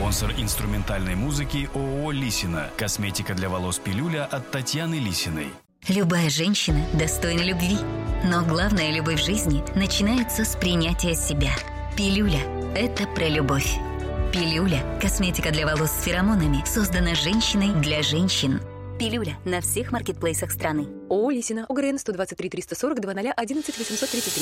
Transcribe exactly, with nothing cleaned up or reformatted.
Спонсор инструментальной музыки ООО «Лисина». Косметика для волос «Пилюля» от Татьяны Лисиной. Любая женщина достойна любви. Но главная любовь в жизни начинается с принятия себя. «Пилюля» – это про любовь. «Пилюля» – косметика для волос с феромонами, создана женщиной для женщин. «Пилюля» на всех маркетплейсах страны. ООО «Лисина», ОГРН сто двадцать три триста сорок два ноль одиннадцать восемьсот тридцать три.